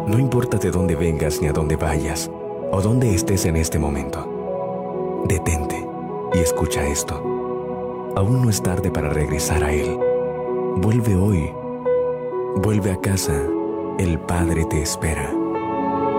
No importa de dónde vengas ni a dónde vayas, o dónde estés en este momento. Detente y escucha esto. Aún no es tarde para regresar a Él. Vuelve hoy. Vuelve a casa. El Padre te espera.